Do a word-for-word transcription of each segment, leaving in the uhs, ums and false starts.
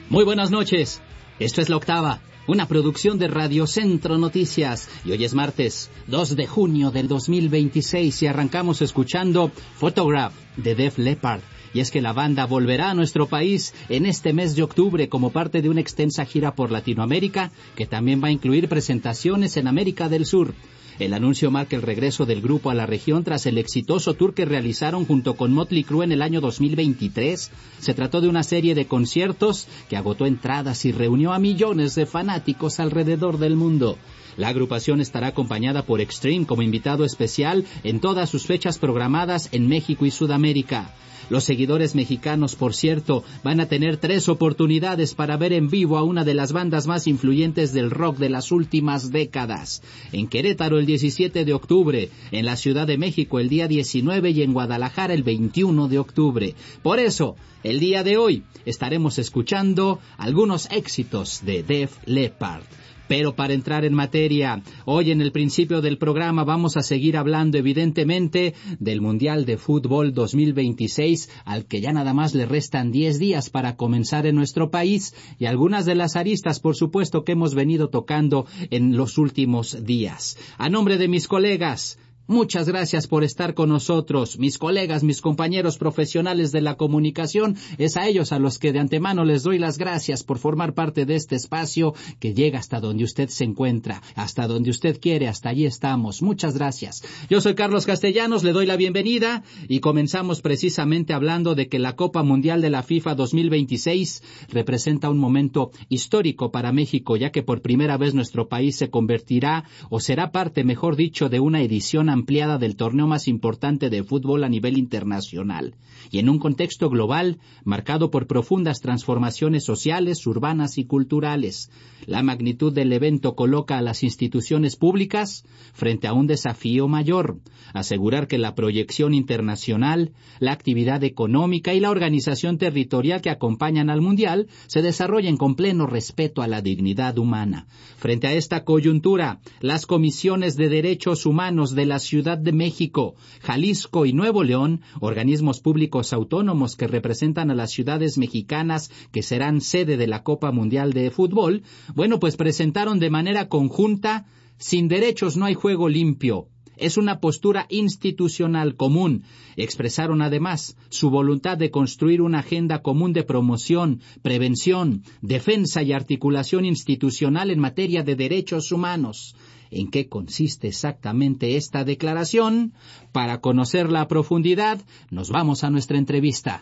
Muy buenas noches. Esto es La Octava, una producción de Radio Centro Noticias. Y hoy es martes, dos de junio del dos mil veintiséis, y arrancamos escuchando Photograph de Def Leppard. Y es que la banda volverá a nuestro país en este mes de octubre como parte de una extensa gira por Latinoamérica, que también va a incluir presentaciones en América del Sur. El anuncio marca el regreso del grupo a la región tras el exitoso tour que realizaron junto con Motley Crue en el año dos mil veintitrés. Se trató de una serie de conciertos que agotó entradas y reunió a millones de fanáticos alrededor del mundo. La agrupación estará acompañada por Extreme como invitado especial en todas sus fechas programadas en México y Sudamérica. Los seguidores mexicanos, por cierto, van a tener tres oportunidades para ver en vivo a una de las bandas más influyentes del rock de las últimas décadas. En Querétaro el diecisiete de octubre, en la Ciudad de México el día diecinueve y en Guadalajara el veintiuno de octubre. Por eso, el día de hoy estaremos escuchando algunos éxitos de Def Leppard. Pero para entrar en materia, hoy en el principio del programa vamos a seguir hablando evidentemente del Mundial de Fútbol dos mil veintiséis, al que ya nada más le restan diez días para comenzar en nuestro país, y algunas de las aristas, por supuesto, que hemos venido tocando en los últimos días. A nombre de mis colegas, muchas gracias por estar con nosotros, mis colegas, mis compañeros profesionales de la comunicación. Es a ellos a los que de antemano les doy las gracias por formar parte de este espacio que llega hasta donde usted se encuentra, hasta donde usted quiere, hasta allí estamos. Muchas gracias. Yo soy Carlos Castellanos, le doy la bienvenida y comenzamos precisamente hablando de que la Copa Mundial de la FIFA dos mil veintiséis representa un momento histórico para México, ya que por primera vez nuestro país se convertirá, o será parte, mejor dicho, de una edición ampliada del torneo más importante de fútbol a nivel internacional, y en un contexto global marcado por profundas transformaciones sociales, urbanas y culturales. La magnitud del evento coloca a las instituciones públicas frente a un desafío mayor: asegurar que la proyección internacional, la actividad económica y la organización territorial que acompañan al Mundial se desarrollen con pleno respeto a la dignidad humana. Frente a esta coyuntura, las comisiones de derechos humanos de la Ciudad de México, Jalisco y Nuevo León, organismos públicos autónomos que representan a las ciudades mexicanas que serán sede de la Copa Mundial de Fútbol, bueno, pues presentaron de manera conjunta: sin derechos no hay juego limpio. Es una postura institucional común. Expresaron además su voluntad de construir una agenda común de promoción, prevención, defensa y articulación institucional en materia de derechos humanos. ¿En qué consiste exactamente esta declaración? Para conocerla a profundidad, nos vamos a nuestra entrevista.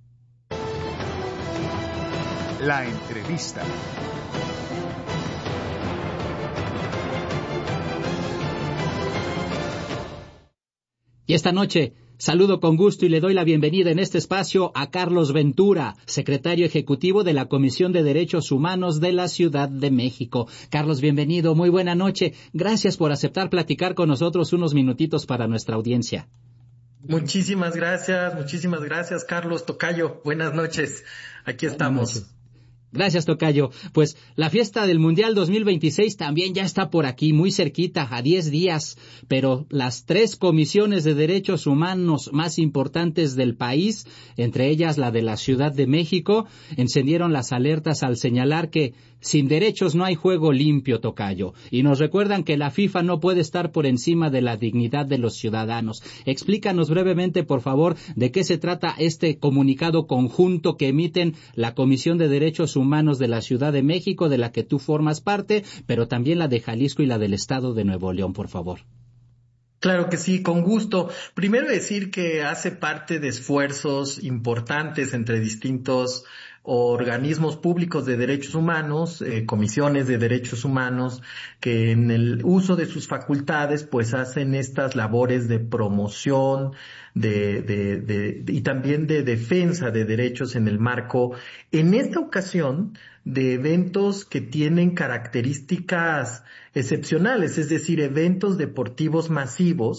La entrevista. Y esta noche saludo con gusto y le doy la bienvenida en este espacio a Carlos Ventura, secretario ejecutivo de la Comisión de Derechos Humanos de la Ciudad de México. Carlos, bienvenido, muy buena noche. Gracias por aceptar platicar con nosotros unos minutitos para nuestra audiencia. Muchísimas gracias, muchísimas gracias, Carlos Tocayo. Buenas noches, aquí estamos. Buenas noches. Gracias, tocayo. Pues la fiesta del Mundial dos mil veintiséis también ya está por aquí, muy cerquita, a diez días, pero las tres comisiones de derechos humanos más importantes del país, entre ellas la de la Ciudad de México, encendieron las alertas al señalar que sin derechos no hay juego limpio, tocayo, y nos recuerdan que la FIFA no puede estar por encima de la dignidad de los ciudadanos. Explícanos brevemente, por favor, de qué se trata este comunicado conjunto que emiten la Comisión de Derechos Humanos de la Ciudad de México, de la que tú formas parte, pero también la de Jalisco y la del Estado de Nuevo León, por favor. Claro que sí, con gusto. Primero decir que hace parte de esfuerzos importantes entre distintos organismos públicos de derechos humanos, eh, comisiones de derechos humanos, que en el uso de sus facultades pues hacen estas labores de promoción de, de, de, de y también de defensa de derechos en el marco, en esta ocasión, de eventos que tienen características excepcionales, es decir, eventos deportivos masivos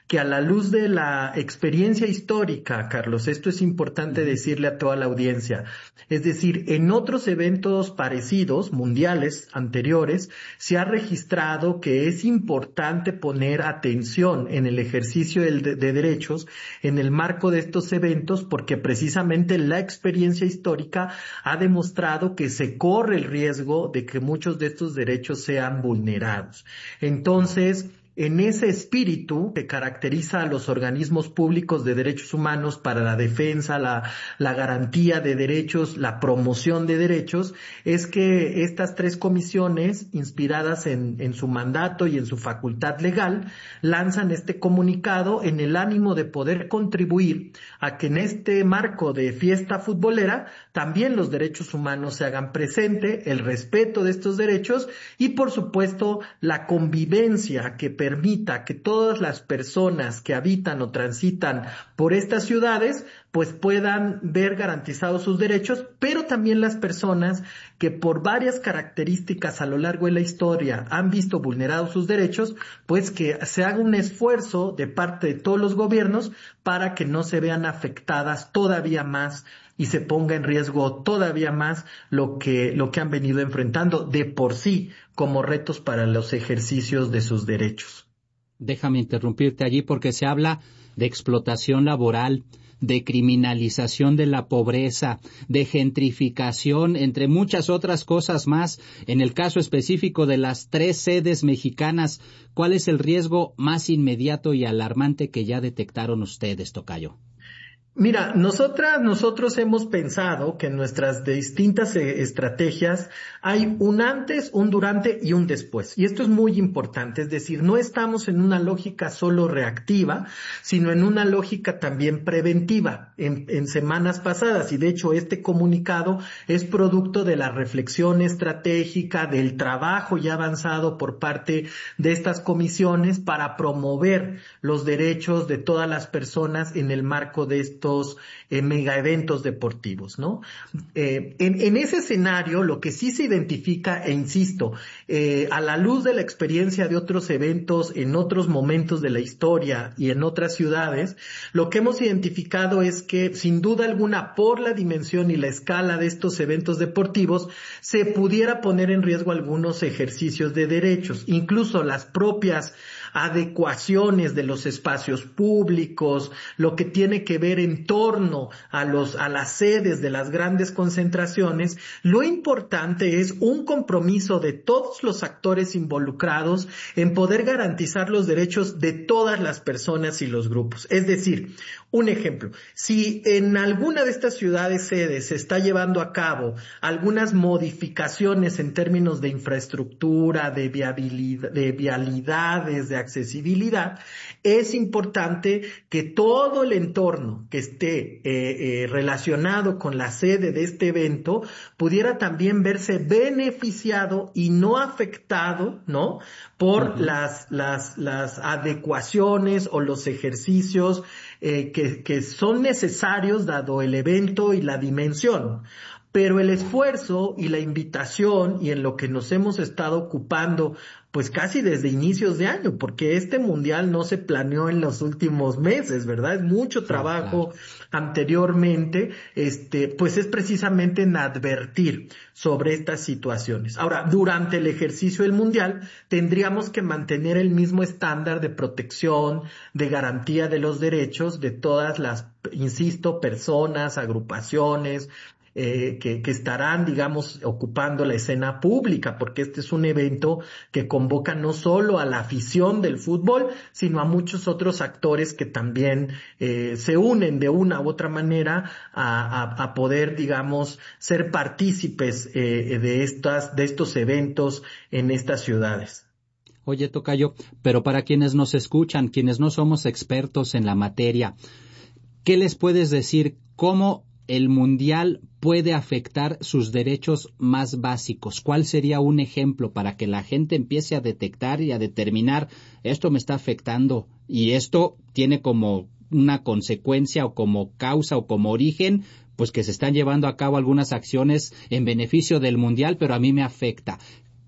que a la luz de la experiencia histórica, Carlos, esto es importante decirle a toda la audiencia, es decir, en otros eventos parecidos, mundiales anteriores, se ha registrado que es importante poner atención en el ejercicio de, de derechos en el marco de estos eventos, porque precisamente la experiencia histórica ha demostrado que se corre el riesgo de que muchos de estos derechos sean vulnerados. Entonces, en ese espíritu que caracteriza a los organismos públicos de derechos humanos para la defensa, la, la garantía de derechos, la promoción de derechos, es que estas tres comisiones, inspiradas en, en su mandato y en su facultad legal, lanzan este comunicado en el ánimo de poder contribuir a que en este marco de fiesta futbolera también los derechos humanos se hagan presente, el respeto de estos derechos y, por supuesto, la convivencia que permita que todas las personas que habitan o transitan por estas ciudades pues puedan ver garantizados sus derechos, pero también las personas que por varias características a lo largo de la historia han visto vulnerados sus derechos, pues que se haga un esfuerzo de parte de todos los gobiernos para que no se vean afectadas todavía más y se ponga en riesgo todavía más lo que, lo que han venido enfrentando de por sí como retos para los ejercicios de sus derechos. Déjame interrumpirte allí porque se habla de explotación laboral, de criminalización de la pobreza, de gentrificación, entre muchas otras cosas más. En el caso específico de las tres sedes mexicanas, ¿cuál es el riesgo más inmediato y alarmante que ya detectaron ustedes, tocayo? Mira, nosotras, nosotros hemos pensado que en nuestras distintas eh, estrategias hay un antes, un durante y un después. Y esto es muy importante, es decir, no estamos en una lógica solo reactiva, sino en una lógica también preventiva en, en semanas pasadas. Y de hecho este comunicado es producto de la reflexión estratégica, del trabajo ya avanzado por parte de estas comisiones para promover los derechos de todas las personas en el marco de estos Eh, mega eventos deportivos, ¿no? Eh, en, en ese escenario, lo que sí se identifica, e insisto, eh, a la luz de la experiencia de otros eventos en otros momentos de la historia y en otras ciudades, lo que hemos identificado es que, sin duda alguna, por la dimensión y la escala de estos eventos deportivos, se pudiera poner en riesgo algunos ejercicios de derechos, incluso las propias adecuaciones de los espacios públicos, lo que tiene que ver en torno a los, a las sedes de las grandes concentraciones. Lo importante es un compromiso de todos los actores involucrados en poder garantizar los derechos de todas las personas y los grupos. Es decir, un ejemplo, si en alguna de estas ciudades sedes se está llevando a cabo algunas modificaciones en términos de infraestructura, de viabilidad, de vialidades, de accesibilidad, es importante que todo el entorno que esté eh, eh, relacionado con la sede de este evento pudiera también verse beneficiado y no afectado, ¿no?, por uh-huh. las, las, las adecuaciones o los ejercicios eh, que, que son necesarios dado el evento y la dimensión. Pero el esfuerzo y la invitación y en lo que nos hemos estado ocupando pues casi desde inicios de año, porque este mundial no se planeó en los últimos meses, ¿verdad? Es mucho trabajo sí, claro. anteriormente, este, pues es precisamente en advertir sobre estas situaciones. Ahora, durante el ejercicio del mundial tendríamos que mantener el mismo estándar de protección, de garantía de los derechos de todas las, insisto, personas, agrupaciones, Eh, que, que estarán, digamos, ocupando la escena pública, porque este es un evento que convoca no solo a la afición del fútbol, sino a muchos otros actores que también eh, se unen de una u otra manera a, a, a poder, digamos, ser partícipes eh, de estas, de estos eventos en estas ciudades. Oye, tocayo, pero para quienes nos escuchan, quienes no somos expertos en la materia, ¿qué les puedes decir? ¿Cómo el mundial puede afectar sus derechos más básicos? ¿Cuál sería un ejemplo para que la gente empiece a detectar y a determinar esto me está afectando y esto tiene como una consecuencia o como causa o como origen, pues que se están llevando a cabo algunas acciones en beneficio del mundial, pero a mí me afecta?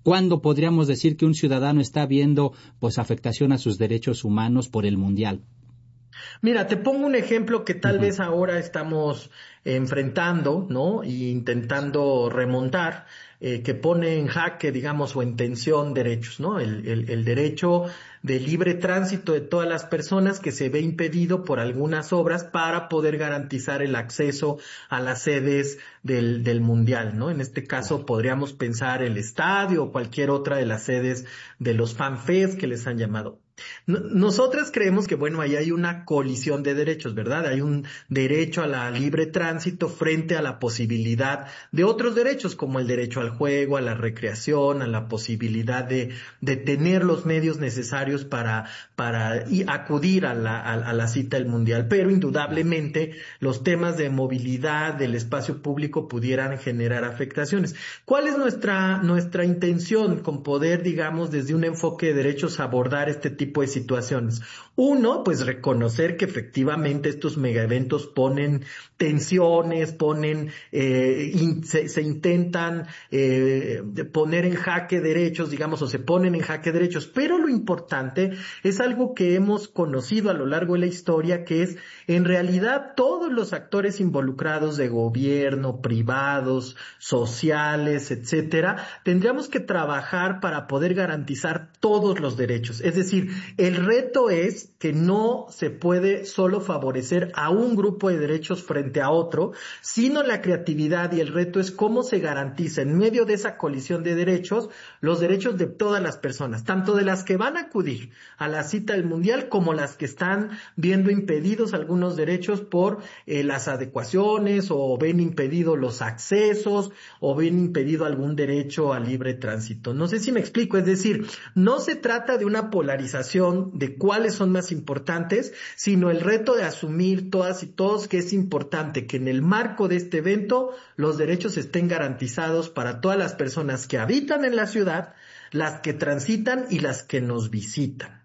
¿Cuándo podríamos decir que un ciudadano está viendo pues afectación a sus derechos humanos por el Mundial? Mira, te pongo un ejemplo que tal Uh-huh. vez ahora estamos enfrentando, ¿no? Y intentando remontar, eh, que pone en jaque, digamos, o en tensión derechos, ¿no? El, el, el derecho de libre tránsito de todas las personas que se ve impedido por algunas obras para poder garantizar el acceso a las sedes del, del Mundial, ¿no? En este caso podríamos pensar el estadio o cualquier otra de las sedes de los FanFest que les han llamado. Nosotras creemos que, bueno, ahí hay una colisión de derechos, ¿verdad? Hay un derecho a la libre tránsito frente a la posibilidad de otros derechos, como el derecho al juego, a la recreación, a la posibilidad de, de tener los medios necesarios para, para y acudir a la, a, a la cita del Mundial. Pero indudablemente los temas de movilidad del espacio público pudieran generar afectaciones. ¿Cuál es nuestra, nuestra intención con poder, digamos, desde un enfoque de derechos abordar este tipo de situaciones? Uno, pues reconocer que efectivamente estos megaeventos ponen tensiones, ponen, eh, in, se, se intentan eh, poner en jaque derechos, digamos, o se ponen en jaque derechos, pero lo importante es algo que hemos conocido a lo largo de la historia, que es en realidad todos los actores involucrados de gobierno, privados, sociales, etcétera, tendríamos que trabajar para poder garantizar todos los derechos. Es decir, el reto es que no se puede solo favorecer a un grupo de derechos frente a otro, sino la creatividad, y el reto es cómo se garantiza en medio de esa colisión de derechos los derechos de todas las personas, tanto de las que van a acudir a la cita del Mundial como las que están viendo impedidos algunos derechos por eh, las adecuaciones, o ven impedidos los accesos, o ven impedido algún derecho al libre tránsito. No sé si me explico, es decir, no se trata de una polarización de cuáles son más importantes, sino el reto de asumir todas y todos que es importante que en el marco de este evento los derechos estén garantizados para todas las personas que habitan en la ciudad, las que transitan y las que nos visitan.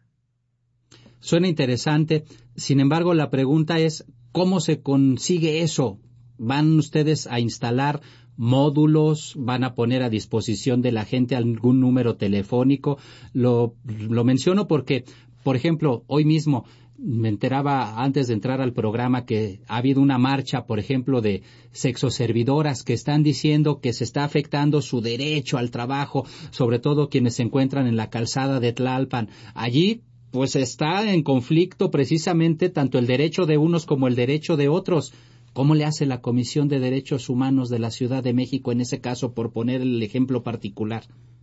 Suena interesante. Sin embargo, la pregunta es, ¿cómo se consigue eso? ¿Van ustedes a instalar módulos? ¿Van a poner a disposición de la gente algún número telefónico? Lo, lo menciono porque, por ejemplo, hoy mismo me enteraba antes de entrar al programa que ha habido una marcha, por ejemplo, de sexoservidoras que están diciendo que se está afectando su derecho al trabajo, sobre todo quienes se encuentran en la calzada de Tlalpan. Allí, pues está en conflicto precisamente tanto el derecho de unos como el derecho de otros. ¿Cómo le hace la Comisión de Derechos Humanos de la Ciudad de México en ese caso, por poner el ejemplo particular?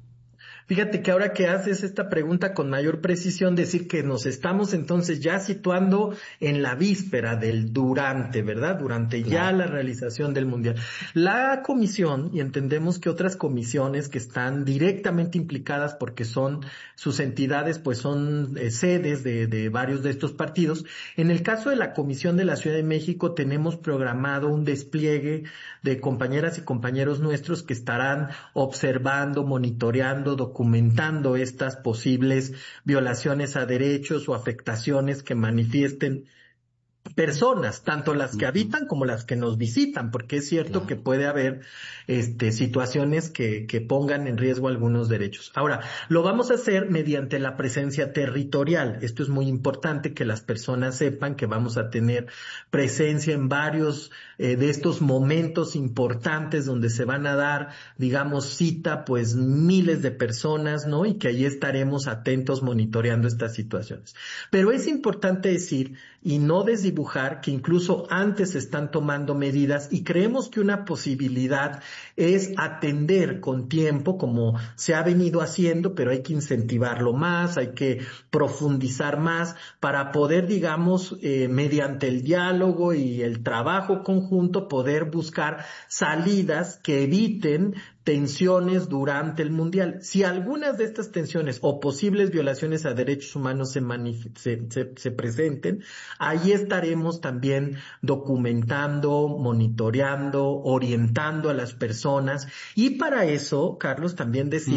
Fíjate que ahora que haces esta pregunta con mayor precisión, decir que nos estamos entonces ya situando en la víspera del durante, ¿verdad? Durante ya la realización del Mundial. La comisión, y entendemos que otras comisiones que están directamente implicadas porque son sus entidades, pues son eh, sedes de, de varios de estos partidos. En el caso de la Comisión de la Ciudad de México tenemos programado un despliegue de compañeras y compañeros nuestros que estarán observando, monitoreando, documentando, documentando estas posibles violaciones a derechos o afectaciones que manifiesten personas, tanto las que habitan como las que nos visitan, porque es cierto claro. que puede haber este, situaciones que, que pongan en riesgo algunos derechos. Ahora, lo vamos a hacer mediante la presencia territorial. Esto es muy importante que las personas sepan que vamos a tener presencia en varios eh, de estos momentos importantes donde se van a dar, digamos, cita, pues miles de personas, ¿no? Y que allí estaremos atentos monitoreando estas situaciones. Pero es importante decir, y no desdibujar, que incluso antes se están tomando medidas, y creemos que una posibilidad es atender con tiempo, como se ha venido haciendo, pero hay que incentivarlo más, hay que profundizar más para poder, digamos, eh, mediante el diálogo y el trabajo conjunto, poder buscar salidas que eviten tensiones durante el Mundial. Si algunas de estas tensiones o posibles violaciones a derechos humanos se, manif- se, se, se presenten, ahí estaremos también documentando, monitoreando, orientando a las personas. Y para eso, Carlos, también decir uh-huh.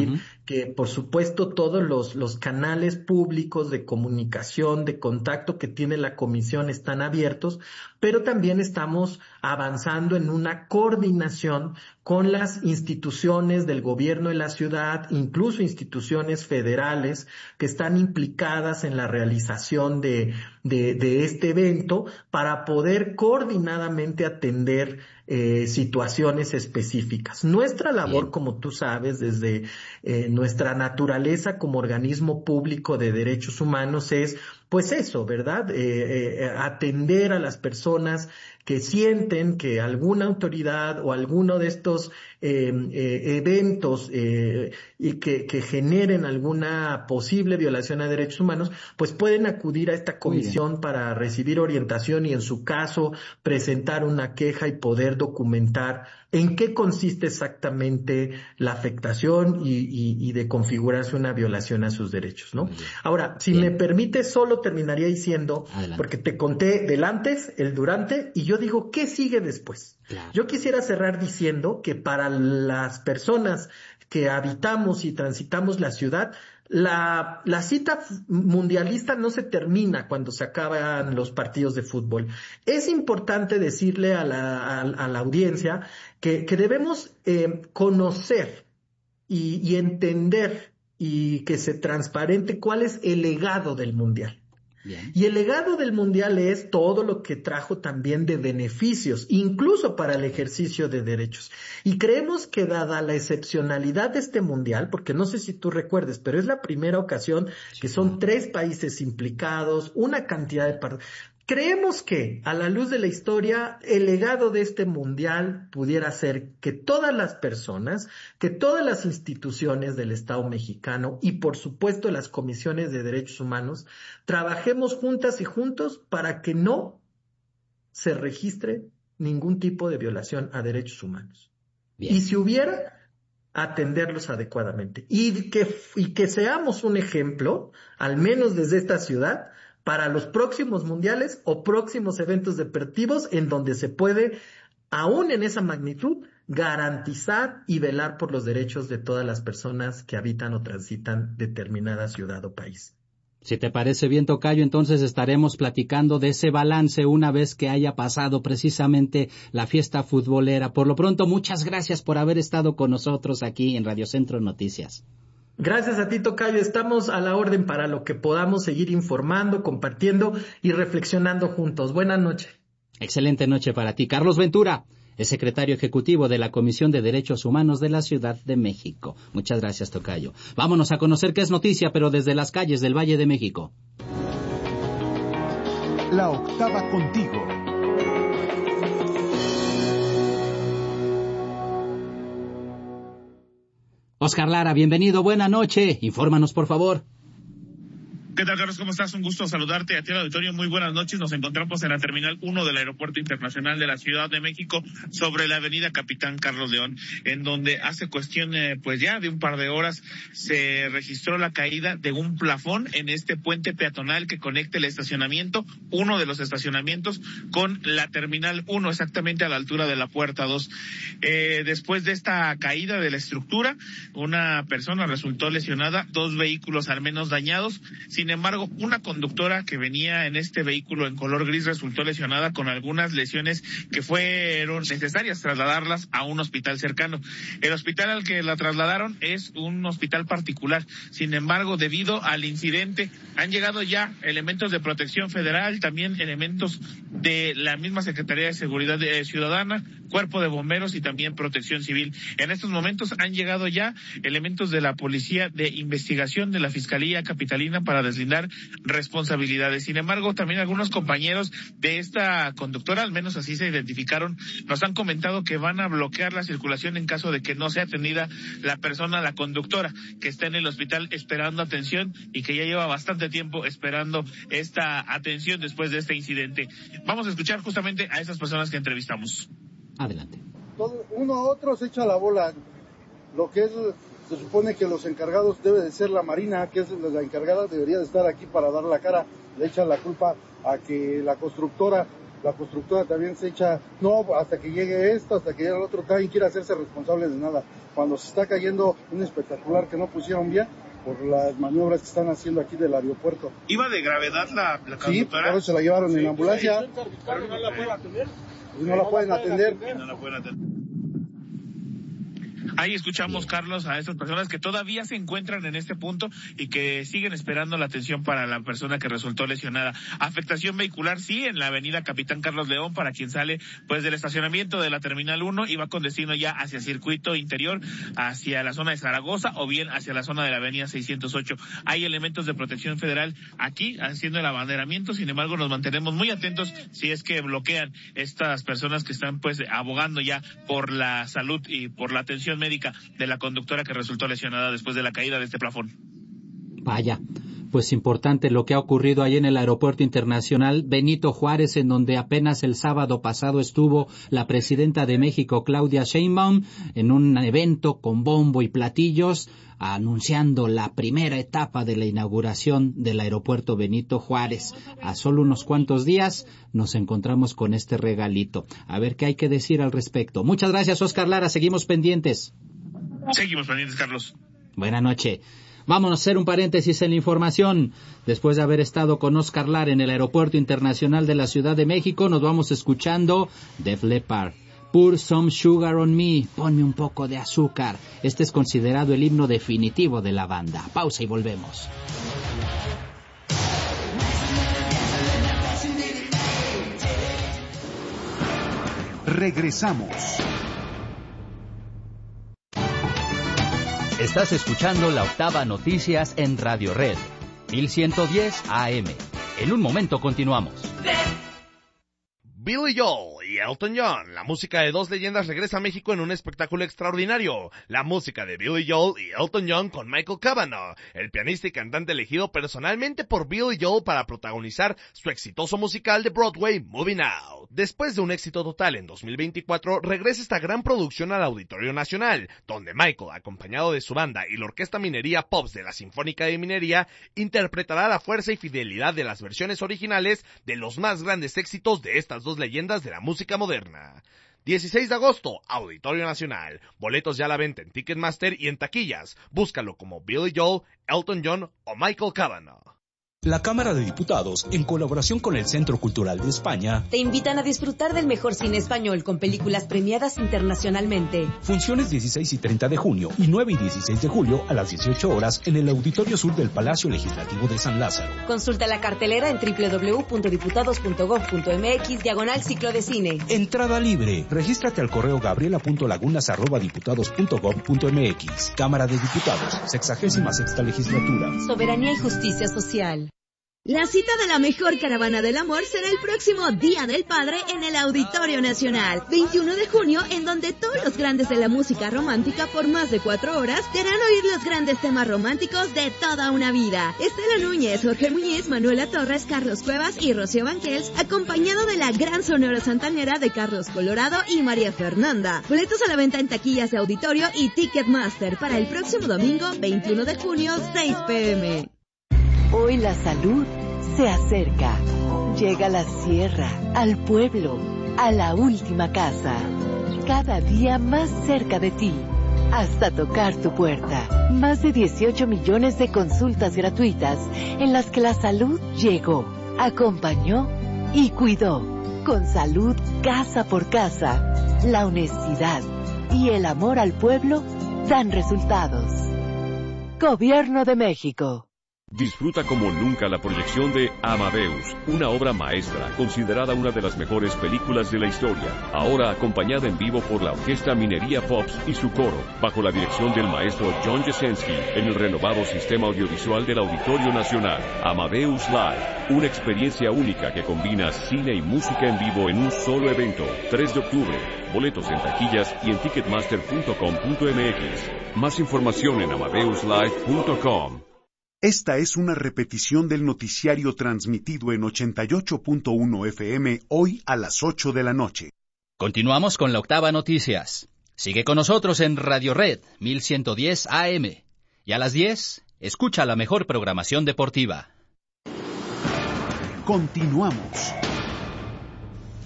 que por supuesto todos los, los canales públicos de comunicación, de contacto que tiene la comisión están abiertos, pero también estamos avanzando en una coordinación con las instituciones del gobierno de la ciudad, incluso instituciones federales que están implicadas en la realización de, de, de este evento para poder coordinadamente atender eh, situaciones específicas. Nuestra labor, Bien. como tú sabes, desde eh, nuestra naturaleza como organismo público de derechos humanos es, pues eso, ¿verdad? Eh, eh, atender a las personas que sienten que alguna autoridad o alguno de estos eh, eh, eventos eh, y que, que generen alguna posible violación a derechos humanos, pues pueden acudir a esta comisión para recibir orientación y en su caso presentar una queja y poder documentar en qué consiste exactamente la afectación y, y, y de configurarse una violación a sus derechos, ¿no? Ahora, si Bien. me permite, solo terminaría diciendo, Adelante. porque te conté del antes, el durante, y yo digo, ¿qué sigue después? Claro. Yo quisiera cerrar diciendo que para las personas que habitamos y transitamos la ciudad, la, la cita mundialista no se termina cuando se acaban los partidos de fútbol. Es importante decirle a la, a, a la audiencia que, que debemos eh, conocer y, y entender y que se transparente cuál es el legado del mundial. Bien. Y el legado del mundial es todo lo que trajo también de beneficios, incluso para el ejercicio de derechos. Y creemos que dada la excepcionalidad de este mundial, porque no sé si tú recuerdes, pero es la primera ocasión que son tres países implicados, una cantidad de par- creemos que, a la luz de la historia, el legado de este mundial pudiera ser que todas las personas, que todas las instituciones del Estado mexicano y, por supuesto, las comisiones de derechos humanos, trabajemos juntas y juntos para que no se registre ningún tipo de violación a derechos humanos. Bien. Y si hubiera, atenderlos adecuadamente. Y que, y que seamos un ejemplo, al menos desde esta ciudad, para los próximos mundiales o próximos eventos deportivos en donde se puede, aún en esa magnitud, garantizar y velar por los derechos de todas las personas que habitan o transitan determinada ciudad o país. Si te parece bien, tocayo, entonces estaremos platicando de ese balance una vez que haya pasado precisamente la fiesta futbolera. Por lo pronto, muchas gracias por haber estado con nosotros aquí en Radio Centro Noticias. Gracias a ti, tocayo. Estamos a la orden para lo que podamos seguir informando, compartiendo y reflexionando juntos. Buenas noches. Excelente noche para ti. Carlos Ventura, es secretario ejecutivo de la Comisión de Derechos Humanos de la Ciudad de México. Muchas gracias, tocayo. Vámonos a conocer qué es noticia, pero desde las calles del Valle de México. La octava contigo. Oscar Lara, bienvenido, buena noche. Infórmanos, por favor. ¿Qué tal, Carlos? ¿Cómo estás? Un gusto saludarte a ti, al auditorio. Muy buenas noches. Nos encontramos en la Terminal uno del Aeropuerto Internacional de la Ciudad de México, sobre la avenida Capitán Carlos León, en donde hace cuestión, eh, pues ya de un par de horas, se registró la caída de un plafón en este puente peatonal que conecta el estacionamiento, uno de los estacionamientos, con la Terminal uno, exactamente a la altura de la puerta dos. Eh, después de esta caída de la estructura, una persona resultó lesionada, dos vehículos al menos dañados. Sin Sin embargo, una conductora que venía en este vehículo en color gris resultó lesionada con algunas lesiones que fueron necesarias trasladarlas a un hospital cercano. El hospital al que la trasladaron es un hospital particular. Sin embargo, debido al incidente, han llegado ya elementos de Protección Federal, también elementos de la misma Secretaría de Seguridad Ciudadana, Cuerpo de Bomberos y también Protección Civil. En estos momentos han llegado ya elementos de la Policía de Investigación de la Fiscalía Capitalina para deslindar responsabilidades. Sin embargo, también algunos compañeros de esta conductora, al menos así se identificaron, nos han comentado que van a bloquear la circulación en caso de que no sea atendida la persona, la conductora, que está en el hospital esperando atención y que ya lleva bastante tiempo esperando esta atención después de este incidente. Vamos a escuchar justamente a esas personas que entrevistamos. Adelante. Todo, uno a otro se echa la bola. Lo que es, se supone que los encargados debe de ser la Marina, que es la encargada, debería de estar aquí para dar la cara. Le echan la culpa a que la constructora la constructora también se echa, no, hasta que llegue esto, hasta que llegue el otro, nadie quiere hacerse responsable de nada. Cuando se está cayendo un espectacular que no pusieron bien, por las maniobras que están haciendo aquí del aeropuerto. ¿Iba de gravedad la, la conductora? Sí, por eso se la llevaron sí, en la ambulancia. Pero no la pueden atender. Y no, no la pueden atender. Y no la pueden atender. Ahí escuchamos, Carlos, a estas personas que todavía se encuentran en este punto y que siguen esperando la atención para la persona que resultó lesionada. Afectación vehicular, sí, en la avenida Capitán Carlos León, para quien sale pues del estacionamiento de la Terminal uno y va con destino ya hacia circuito interior, hacia la zona de Zaragoza o bien hacia la zona de la avenida seiscientos ocho. Hay elementos de protección federal aquí haciendo el abanderamiento, sin embargo nos mantenemos muy atentos si es que bloquean estas personas que están pues abogando ya por la salud y por la atención médica de la conductora que resultó lesionada después de la caída de este plafón. Vaya, pues importante lo que ha ocurrido ahí en el Aeropuerto Internacional Benito Juárez, en donde apenas el sábado pasado estuvo la presidenta de México, Claudia Sheinbaum, en un evento con bombo y platillos, anunciando la primera etapa de la inauguración del Aeropuerto Benito Juárez. A solo unos cuantos días nos encontramos con este regalito. A ver qué hay que decir al respecto. Muchas gracias, Oscar Lara. Seguimos pendientes. Seguimos pendientes, Carlos. Buenas noches. Vámonos a hacer un paréntesis en la información. Después de haber estado con Oscar Lara en el Aeropuerto Internacional de la Ciudad de México, nos vamos escuchando Def Leppard. Pour some sugar on me, ponme un poco de azúcar. Este es considerado el himno definitivo de la banda. Pausa y volvemos. Regresamos. Estás escuchando La Octava Noticias en Radio Red, mil ciento diez A M. En un momento continuamos. Billy Joel y Elton John, la música de dos leyendas regresa a México en un espectáculo extraordinario. La música de Billy Joel y Elton John con Michael Cavanagh, el pianista y cantante elegido personalmente por Billy Joel para protagonizar su exitoso musical de Broadway, Moving Out. Después de un éxito total en dos mil veinticuatro, regresa esta gran producción al Auditorio Nacional, donde Michael, acompañado de su banda y la Orquesta Minería Pops de la Sinfónica de Minería, interpretará la fuerza y fidelidad de las versiones originales de los más grandes éxitos de estas dos leyendas de la música moderna. dieciséis de agosto, Auditorio Nacional. Boletos ya a la venta en Ticketmaster y en taquillas. Búscalo como Billy Joel, Elton John o Michael Cavanagh. La Cámara de Diputados, en colaboración con el Centro Cultural de España, te invitan a disfrutar del mejor cine español con películas premiadas internacionalmente. Funciones dieciséis y treinta de junio y nueve y dieciséis de julio a las dieciocho horas en el Auditorio Sur del Palacio Legislativo de San Lázaro. Consulta la cartelera en doble u doble u doble u punto diputados punto gob punto eme equis diagonal ciclo de cine. Entrada libre. Regístrate al correo gabriela punto lagunas arroba diputados punto gob punto eme equis. Cámara de Diputados, sexagésima sexta legislatura. Soberanía y justicia social. La cita de la mejor caravana del amor será el próximo Día del Padre en el Auditorio Nacional, veintiuno de junio, en donde todos los grandes de la música romántica por más de cuatro horas te harán oír los grandes temas románticos de toda una vida. Estela Núñez, Jorge Muñiz, Manuela Torres, Carlos Cuevas y Rocío Banquels, acompañado de la gran sonora santanera de Carlos Colorado y María Fernanda. Boletos a la venta en taquillas de Auditorio y Ticketmaster para el próximo domingo, veintiuno de junio, seis pe eme. Hoy la salud se acerca. Llega a la sierra, al pueblo, a la última casa. Cada día más cerca de ti, hasta tocar tu puerta. Más de dieciocho millones de consultas gratuitas en las que la salud llegó, acompañó y cuidó. Con salud casa por casa, la honestidad y el amor al pueblo dan resultados. Gobierno de México. Disfruta como nunca la proyección de Amadeus, una obra maestra considerada una de las mejores películas de la historia, ahora acompañada en vivo por la Orquesta Minería Pops y su coro, bajo la dirección del maestro John Jasenski, en el renovado sistema audiovisual del Auditorio Nacional. Amadeus Live, una experiencia única que combina cine y música en vivo en un solo evento, tres de octubre. Boletos en taquillas y en ticketmaster punto com punto eme equis. Más información en amadeus live punto com. Esta es una repetición del noticiario transmitido en ochenta y ocho punto uno efe eme hoy a las ocho de la noche. Continuamos con la Octava Noticias. Sigue con nosotros en Radio Red mil ciento diez A M. Y a las diez, escucha la mejor programación deportiva. Continuamos.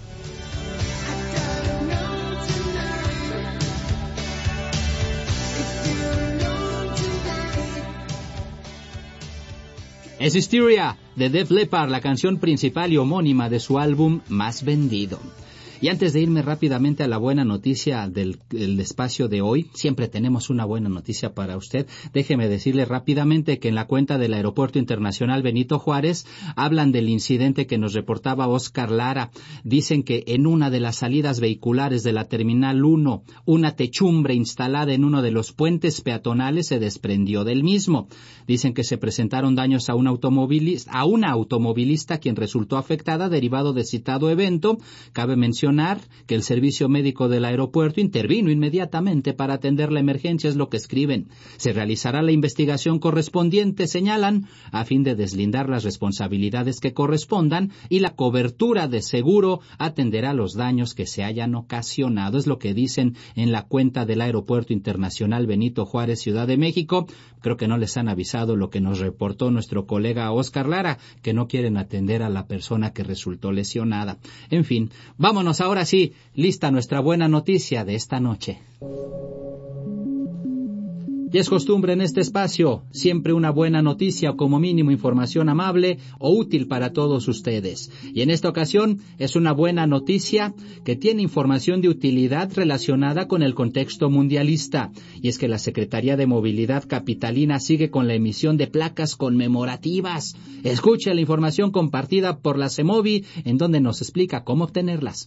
Es Hysteria de Def Leppard, la canción principal y homónima de su álbum más vendido. Y antes de irme rápidamente a la buena noticia del, del espacio de hoy, siempre tenemos una buena noticia para usted. Déjeme decirle rápidamente que en la cuenta del Aeropuerto Internacional Benito Juárez hablan del incidente que nos reportaba Oscar Lara. Dicen que en una de las salidas vehiculares de la Terminal uno, una techumbre instalada en uno de los puentes peatonales se desprendió del mismo. Dicen que se presentaron daños a un automovilista, a una automovilista quien resultó afectada derivado de citado evento. Cabe mencionar que el servicio médico del aeropuerto intervino inmediatamente para atender la emergencia, es lo que escriben. Se realizará la investigación correspondiente, señalan, a fin de deslindar las responsabilidades que correspondan y la cobertura de seguro atenderá los daños que se hayan ocasionado. Es lo que dicen en la cuenta del Aeropuerto Internacional Benito Juárez, Ciudad de México. Creo que no les han avisado lo que nos reportó nuestro colega Oscar Lara, que no quieren atender a la persona que resultó lesionada. En fin, vámonos ahora sí, lista nuestra buena noticia de esta noche. Y es costumbre en este espacio, siempre una buena noticia o como mínimo información amable o útil para todos ustedes. Y en esta ocasión es una buena noticia que tiene información de utilidad relacionada con el contexto mundialista. Y es que la Secretaría de Movilidad Capitalina sigue con la emisión de placas conmemorativas. Escuche la información compartida por la CEMOVI, en donde nos explica cómo obtenerlas.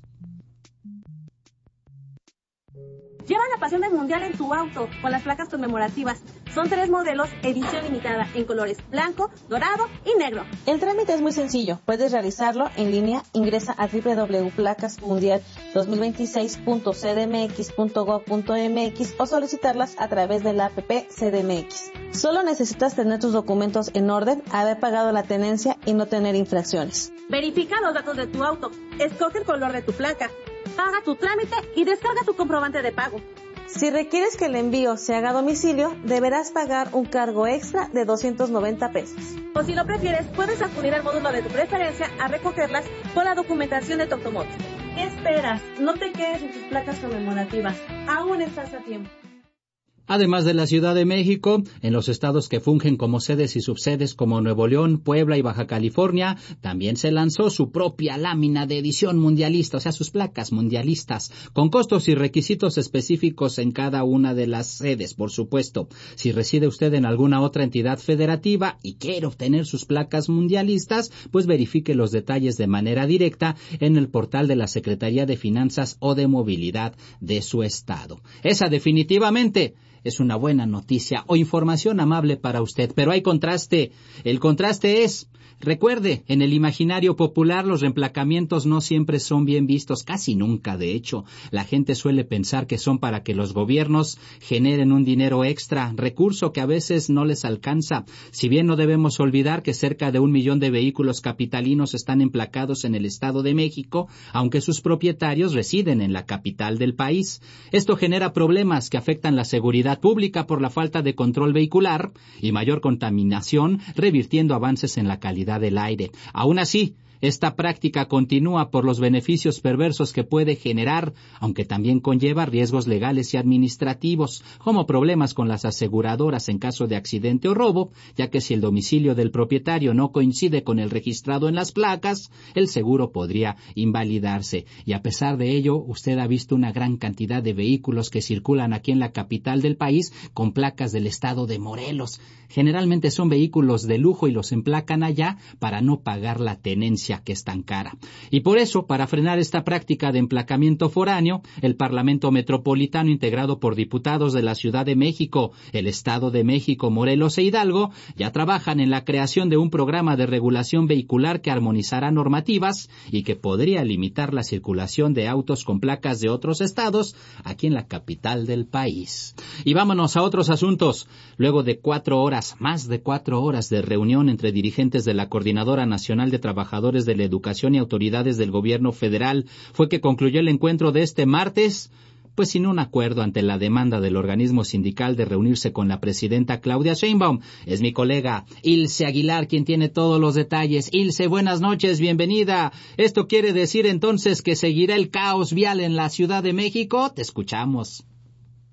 Lleva la pasión del mundial en tu auto con las placas conmemorativas. Son tres modelos edición limitada en colores blanco, dorado y negro. El trámite es muy sencillo. Puedes realizarlo en línea. Ingresa a doble u doble u doble u punto placas mundial dos mil veintiséis punto c d m x punto gob punto m x o solicitarlas a través de la app C D M X. Solo necesitas tener tus documentos en orden, haber pagado la tenencia y no tener infracciones. Verifica los datos de tu auto. Escoge el color de tu placa. Paga tu trámite y descarga tu comprobante de pago. Si requieres que el envío se haga a domicilio, deberás pagar un cargo extra de doscientos noventa pesos. O si lo prefieres, puedes acudir al módulo de tu preferencia a recogerlas con la documentación de tu automóvil. ¿Qué esperas? No te quedes sin tus placas conmemorativas. Aún estás a tiempo. Además de la Ciudad de México, en los estados que fungen como sedes y subsedes como Nuevo León, Puebla y Baja California, también se lanzó su propia lámina de edición mundialista, o sea, sus placas mundialistas, con costos y requisitos específicos en cada una de las sedes, por supuesto. Si reside usted en alguna otra entidad federativa y quiere obtener sus placas mundialistas, pues verifique los detalles de manera directa en el portal de la Secretaría de Finanzas o de Movilidad de su estado. Esa definitivamente es una buena noticia o información amable para usted, pero hay contraste. El contraste es, recuerde, en el imaginario popular los reemplacamientos no siempre son bien vistos, casi nunca de hecho. La gente suele pensar que son para que los gobiernos generen un dinero extra, recurso que a veces no les alcanza. Si bien no debemos olvidar que cerca de un millón de vehículos capitalinos están emplacados en el Estado de México, aunque sus propietarios residen en la capital del país. Esto genera problemas que afectan la seguridad pública por la falta de control vehicular y mayor contaminación, revirtiendo avances en la calidad del aire. Aún así, esta práctica continúa por los beneficios perversos que puede generar, aunque también conlleva riesgos legales y administrativos, como problemas con las aseguradoras en caso de accidente o robo, ya que si el domicilio del propietario no coincide con el registrado en las placas, el seguro podría invalidarse. Y a pesar de ello, usted ha visto una gran cantidad de vehículos que circulan aquí en la capital del país con placas del estado de Morelos. Generalmente son vehículos de lujo y los emplacan allá para no pagar la tenencia que es tan cara. Y por eso, para frenar esta práctica de emplacamiento foráneo, el Parlamento Metropolitano, integrado por diputados de la Ciudad de México, el Estado de México, Morelos e Hidalgo, ya trabajan en la creación de un programa de regulación vehicular que armonizará normativas y que podría limitar la circulación de autos con placas de otros estados aquí en la capital del país. Y vámonos a otros asuntos. Luego de cuatro horas, más de cuatro horas de reunión entre dirigentes de la Coordinadora Nacional de Trabajadores de la Educación y autoridades del gobierno federal, fue que concluyó el encuentro de este martes, pues sin un acuerdo ante la demanda del organismo sindical de reunirse con la presidenta Claudia Sheinbaum. Es mi colega Ilse Aguilar quien tiene todos los detalles. Ilse, buenas noches, bienvenida. ¿Esto quiere decir entonces que seguirá el caos vial en la Ciudad de México? Te escuchamos.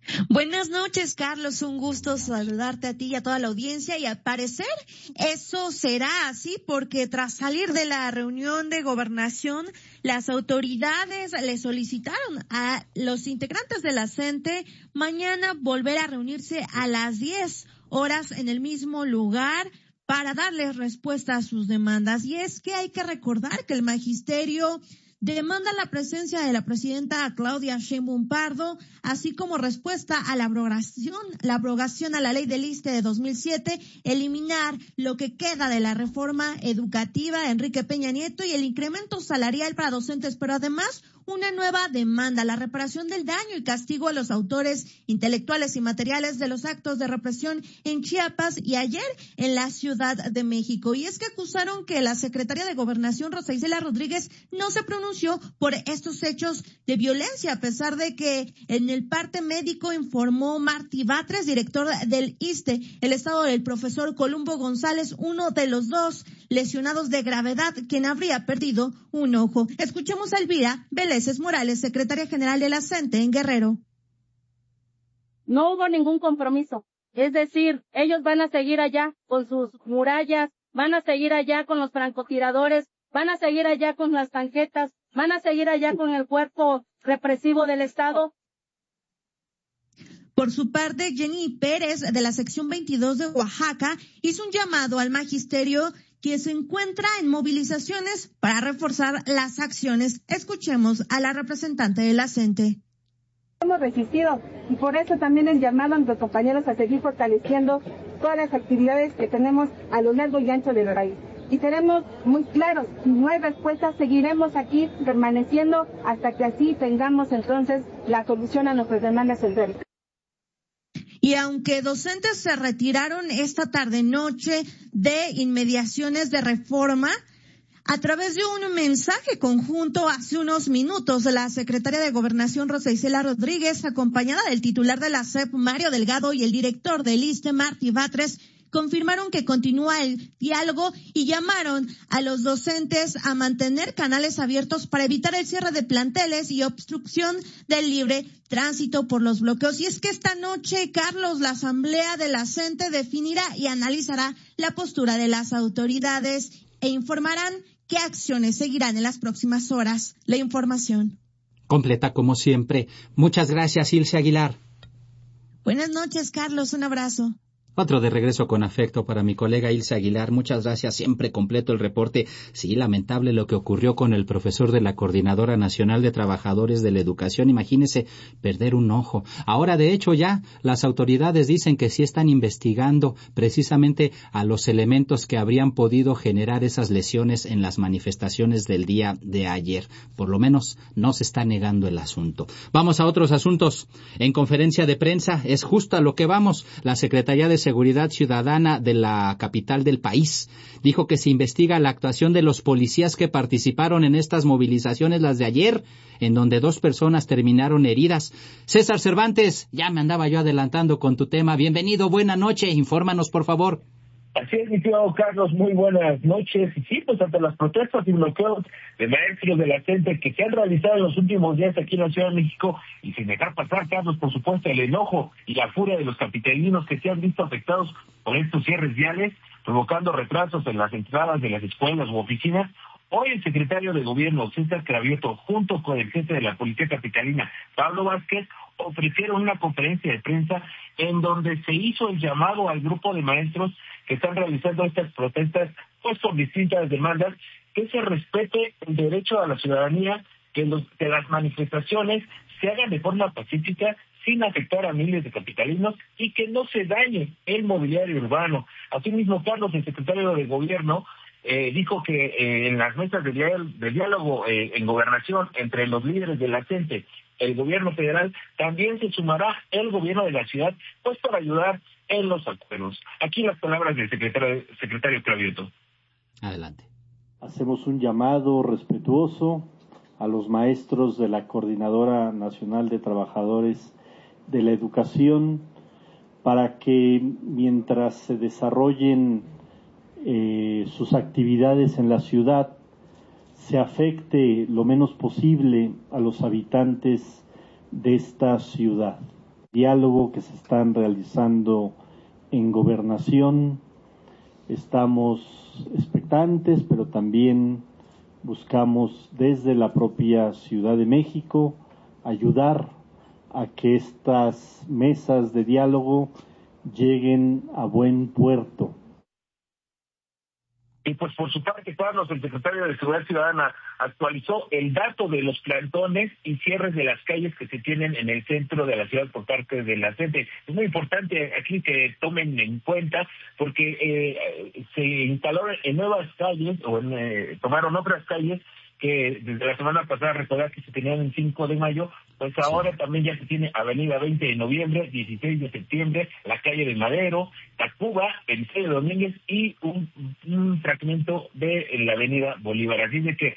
Buenas noches, Carlos. Un gusto saludarte a ti y a toda la audiencia. Y al parecer eso será así porque tras salir de la reunión de gobernación, las autoridades le solicitaron a los integrantes de la CENTE mañana volver a reunirse a las diez horas en el mismo lugar para darles respuesta a sus demandas. Y es que hay que recordar que el magisterio demanda la presencia de la presidenta Claudia Sheinbaum Pardo, así como respuesta a la abrogación, la abrogación a la ley del ISSSTE de dos mil siete, eliminar lo que queda de la reforma educativa de Enrique Peña Nieto y el incremento salarial para docentes, pero además una nueva demanda, la reparación del daño y castigo a los autores intelectuales y materiales de los actos de represión en Chiapas y ayer en la Ciudad de México. Y es que acusaron que la secretaria de Gobernación, Rosa Isela Rodríguez, no se pronunció por estos hechos de violencia, a pesar de que en el parte médico informó Martí Batres, director del ISSSTE, el estado del profesor Columbo González, uno de los dos lesionados de gravedad, quien habría perdido un ojo. Escuchemos a Elvira Vélez Morales, secretaria general de la CENTE en Guerrero. No hubo ningún compromiso. Es decir, ellos van a seguir allá con sus murallas, van a seguir allá con los francotiradores, van a seguir allá con las tanquetas, van a seguir allá con el cuerpo represivo del Estado. Por su parte, Jenny Pérez, de la sección veintidós de Oaxaca, hizo un llamado al magisterio que se encuentra en movilizaciones para reforzar las acciones. Escuchemos a la representante de la CENTE. Hemos resistido y por eso también el llamado a nuestros compañeros a seguir fortaleciendo todas las actividades que tenemos a lo largo y ancho del país. Y tenemos muy claro, si no hay respuesta, seguiremos aquí permaneciendo hasta que así tengamos entonces la solución a nuestras demandas centrales. Y aunque docentes se retiraron esta tarde-noche de inmediaciones de Reforma, a través de un mensaje conjunto hace unos minutos, la secretaria de Gobernación, Rosa Isela Rodríguez, acompañada del titular de la S E P, Mario Delgado, y el director del ISSSTE, Martí Batres, confirmaron que continúa el diálogo y llamaron a los docentes a mantener canales abiertos para evitar el cierre de planteles y obstrucción del libre tránsito por los bloqueos. Y es que esta noche, Carlos, la Asamblea de la CENTE definirá y analizará la postura de las autoridades e informarán qué acciones seguirán en las próximas horas. La información completa como siempre. Muchas gracias, Ilse Aguilar. Buenas noches, Carlos. Un abrazo. Otro de regreso con afecto para mi colega Ilse Aguilar. Muchas gracias, siempre completo el reporte. Sí, lamentable lo que ocurrió con el profesor de la Coordinadora Nacional de Trabajadores de la Educación. Imagínese perder un ojo. Ahora, de hecho, ya las autoridades dicen que sí están investigando precisamente a los elementos que habrían podido generar esas lesiones en las manifestaciones del día de ayer. Por lo menos no se está negando el asunto. Vamos a otros asuntos. En conferencia de prensa, es justo a lo que vamos. La Secretaría de Seguridad Ciudadana de la capital del país dijo que se investiga la actuación de los policías que participaron en estas movilizaciones, las de ayer, en donde dos personas terminaron heridas. César Cervantes, ya me andaba yo adelantando con tu tema. Bienvenido, buena noche, infórmanos por favor. Así es, mi tío Carlos, muy buenas noches. Y sí, pues ante las protestas y bloqueos de maestros de la CENTE que se han realizado en los últimos días aquí en la Ciudad de México, y sin dejar pasar, Carlos, por supuesto, el enojo y la furia de los capitalinos que se han visto afectados por estos cierres viales, provocando retrasos en las entradas de las escuelas u oficinas, hoy el secretario de Gobierno, César Cravioto, junto con el jefe de la Policía Capitalina, Pablo Vázquez, ofrecieron una conferencia de prensa en donde se hizo el llamado al grupo de maestros que están realizando estas protestas, pues por distintas demandas, que se respete el derecho a la ciudadanía, que, los, que las manifestaciones se hagan de forma pacífica, sin afectar a miles de capitalinos, y que no se dañe el mobiliario urbano. Asimismo, Carlos, el secretario de Gobierno, eh, dijo que eh, en las mesas de, diálogo, de diálogo eh, en gobernación entre los líderes de la CENTE, el gobierno federal, también se sumará el gobierno de la ciudad, pues para ayudar en los acuerdos. Aquí las palabras del secretario, secretario Cravioto. Adelante. Hacemos un llamado respetuoso a los maestros de la Coordinadora Nacional de Trabajadores de la Educación para que mientras se desarrollen eh, sus actividades en la ciudad, se afecte lo menos posible a los habitantes de esta ciudad. diálogo que se están realizando en Gobernación. Estamos expectantes, pero también buscamos desde la propia Ciudad de México ayudar a que estas mesas de diálogo lleguen a buen puerto. Y pues por su parte, Carlos, el secretario de Seguridad Ciudadana actualizó el dato de los plantones y cierres de las calles que se tienen en el centro de la ciudad por parte de la gente. Es muy importante aquí que tomen en cuenta porque eh, se instalaron en nuevas calles o en, eh, tomaron otras calles que desde la semana pasada recordar que se tenían el cinco de mayo, pues ahora sí. También ya se tiene Avenida veinte de noviembre, dieciséis de septiembre, la calle de Madero, Tacuba, Belisario Domínguez y un, un fragmento de la Avenida Bolívar. Así de que